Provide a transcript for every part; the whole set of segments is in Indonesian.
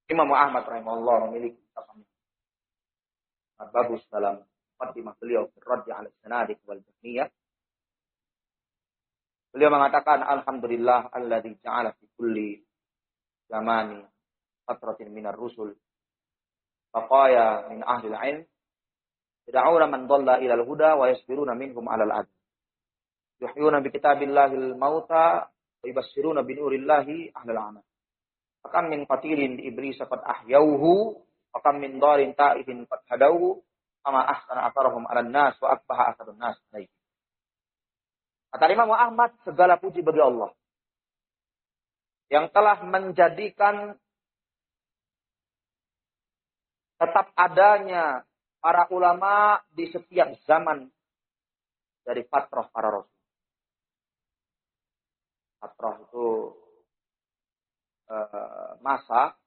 Imam Ahmad rahimahullah memiliki ucapan yang bagus dalam muqaddimah beliau Raddi 'ala Sanadiq wal Jahmiyah. Beliau mengatakan alhamdulillah alladzi ja'ala fi kulli zamani fatratin minar rusul baqaya min ahli al-'ilm yad'una man dhalla ila al-huda wa yasbiruna minhum 'ala al-'adl yuhyuna bi kitabillahil mauta wa yubassiruna bi nurillahi ahli al-'amal. Fakam min qatilin di iblis qad ahyauhu fakam min darin ta'idin qad hadauhu kama ahsana atharahum 'alan nas wa akbaha atharun nas alaihi. Kata Imam Ahmad, segala puji bagi Allah yang telah menjadikan tetap adanya para ulama di setiap zaman dari fatrah para rasul. Fatrah itu masa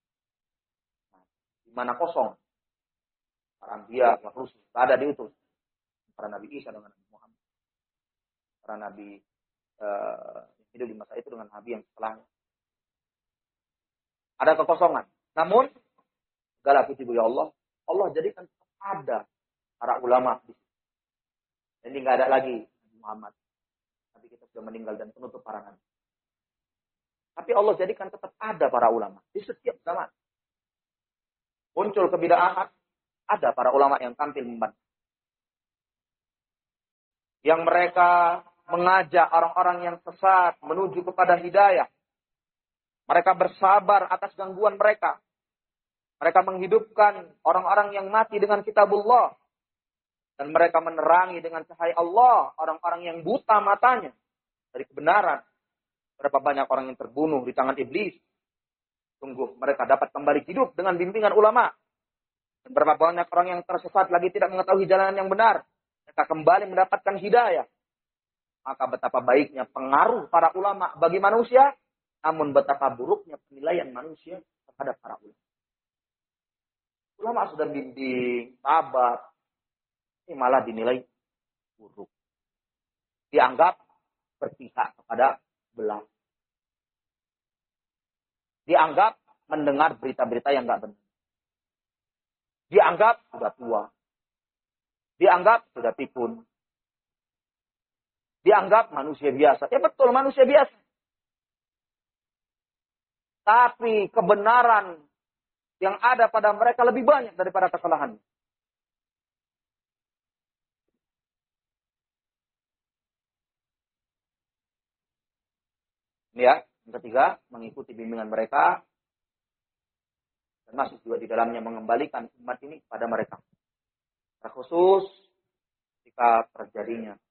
di mana kosong para anbiya wa rusul tak ada diutus, para Nabi Isa dengan Nabi Muhammad, para nabi hidup di masa itu dengan nabi yang setelahnya. Ada kekosongan. Namun segala puji bagi Allah, Allah jadikan ada para ulama di situ. Jadi nggak ada lagi Nabi Muhammad. Nabi kita sudah meninggal dan penutup para nabi. Tapi Allah jadikan tetap ada para ulama di setiap zaman. Muncul kebid'ahan, ada para ulama yang tampil membantu. Yang mereka mengajak orang-orang yang sesat menuju kepada hidayah. Mereka bersabar atas gangguan mereka. Mereka menghidupkan orang-orang yang mati dengan kitabullah. Dan mereka menerangi dengan cahaya Allah orang-orang yang buta matanya dari kebenaran. Berapa banyak orang yang terbunuh di tangan iblis. Sungguh mereka dapat kembali hidup dengan bimbingan ulama. Dan berapa banyak orang yang tersesat lagi tidak mengetahui jalan yang benar. Mereka kembali mendapatkan hidayah. Maka betapa baiknya pengaruh para ulama bagi manusia, namun betapa buruknya penilaian manusia terhadap para ulama. Ulama sudah bimbing, sabar, ini malah dinilai buruk. Dianggap berpihak kepada belah. Dianggap mendengar berita-berita yang enggak benar. Dianggap sudah tua. Dianggap sudah pikun. Dianggap manusia biasa. Ya betul, manusia biasa. Tapi kebenaran yang ada pada mereka lebih banyak daripada kesalahan. Ini ya, yang ketiga, mengikuti bimbingan mereka. Dan masuk juga di dalamnya mengembalikan umat ini pada mereka. Terkhusus ketika terjadinya